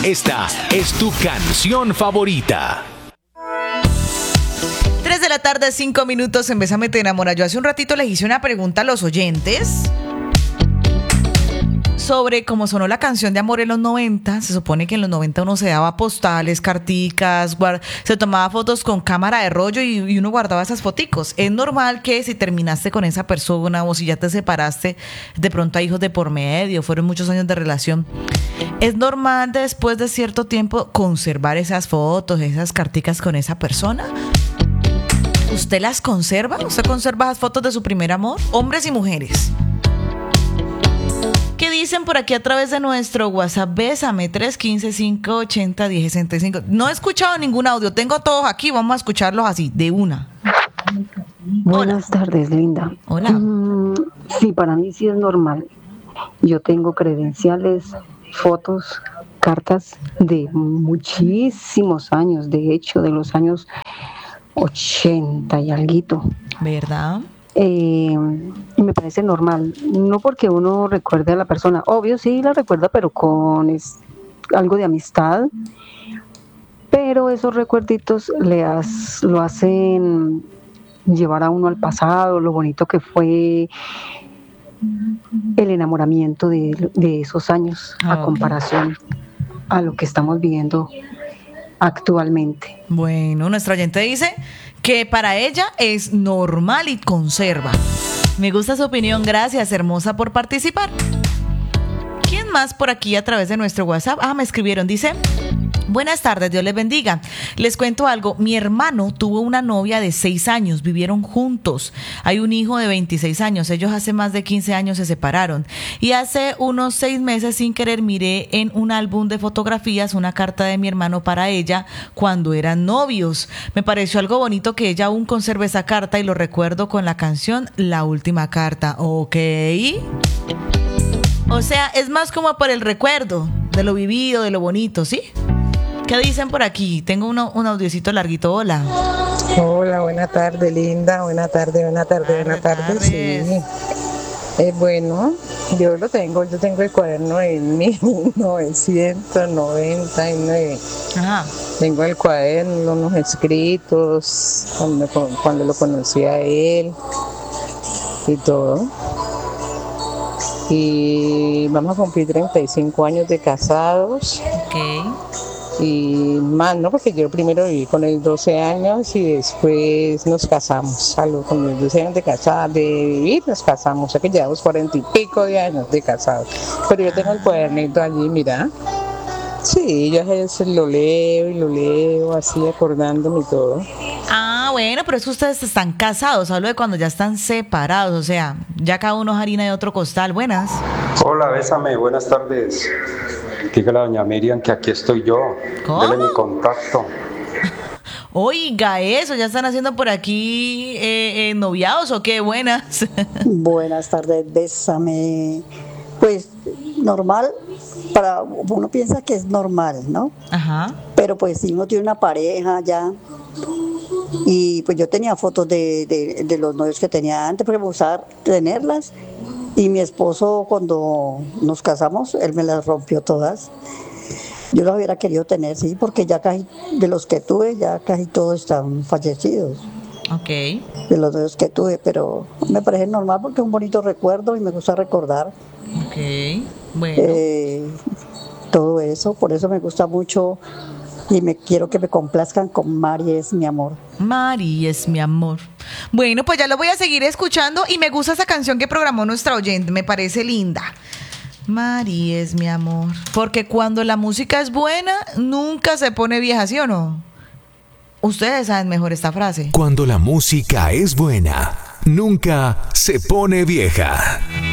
Esta es tu canción favorita. 3 de la tarde, 5 minutos en Bésame Te Enamora. Yo hace un ratito les hice una pregunta a los oyentes sobre cómo sonó la canción de amor en los 90. Se supone que en los 90 uno se daba postales, carticas, se tomaba fotos con cámara de rollo y uno guardaba esas foticos. Es normal que si terminaste con esa persona o si ya te separaste, de pronto hay hijos de por medio, fueron muchos años de relación. Es normal después de cierto tiempo conservar esas fotos, esas carticas con esa persona. ¿Usted las conserva? ¿Usted conserva las fotos de su primer amor? Hombres y mujeres. ¿Qué dicen por aquí a través de nuestro WhatsApp? Bésame 315-580-1065. No he escuchado ningún audio, tengo todos aquí, vamos a escucharlos así, de una. Buenas tardes, Linda. Hola. Sí, para mí sí es normal. Yo tengo credenciales, fotos, cartas de muchísimos años, de hecho, de los años 80 y alguito. ¿Verdad? Y me parece normal, no porque uno recuerde a la persona, obvio sí la recuerda, pero con algo de amistad, pero esos recuerditos lo hacen llevar a uno al pasado, lo bonito que fue el enamoramiento de esos años, a comparación a lo que estamos viviendo actualmente. Bueno, nuestra oyente dice que para ella es normal y conserva. Me gusta su opinión, gracias, hermosa, por participar. ¿Quién más por aquí a través de nuestro WhatsApp? Me escribieron, dice: buenas tardes, Dios les bendiga. Les cuento algo, mi hermano tuvo una novia de 6 años, vivieron juntos. Hay un hijo de 26 años, ellos hace más de 15 años se separaron. Y hace unos 6 meses sin querer miré en un álbum de fotografías una carta de mi hermano para ella cuando eran novios. Me pareció algo bonito que ella aún conserve esa carta y lo recuerdo con la canción La Última Carta. Ok. O sea, es más como por el recuerdo de lo vivido, de lo bonito, ¿sí? ¿Qué dicen por aquí? Tengo un audiocito larguito. Hola. Hola, buena tarde, Linda. Buena tarde. Sí. Bueno, yo tengo el cuaderno de 1999. Ajá. Tengo el cuaderno, unos escritos, cuando lo conocí a él y todo. Y vamos a cumplir 35 años de casados. Ok. Y más, ¿no? Porque yo primero viví con él 12 años y después nos casamos. Con los 12 años de vivir nos casamos, o sea que llevamos 40 y pico de años de casados. Pero yo tengo el cuadernito allí, mira. Sí, yo lo leo, así acordándome y todo. Bueno, pero es que ustedes están casados, hablo de cuando ya están separados, o sea, ya cada uno es harina de otro costal. Buenas. Hola, Bésame, buenas tardes. Dígale a doña Miriam que aquí estoy yo. ¿Cómo? Dele mi contacto. Oiga, eso, ¿ya están haciendo por aquí noviados o qué? Buenas. Buenas tardes, Bésame. Pues normal, uno piensa que es normal, ¿no? Ajá. Pero pues si uno tiene una pareja ya, y pues yo tenía fotos de los novios que tenía antes, porque me gustaba tenerlas, y mi esposo cuando nos casamos, él me las rompió todas. Yo las hubiera querido tener, sí, porque ya casi de los que tuve, ya casi todos están fallecidos. Ok. De los novios que tuve, pero me parece normal porque es un bonito recuerdo y me gusta recordar. Ok, bueno. Todo eso, por eso me gusta mucho y quiero que me complazcan con Mari es mi amor. Mari es mi amor. Bueno, pues ya lo voy a seguir escuchando y me gusta esa canción que programó nuestra oyente, me parece linda. Mari es mi amor. Porque cuando la música es buena, nunca se pone vieja, ¿sí o no? Ustedes saben mejor esta frase. Cuando la música es buena, nunca se pone vieja.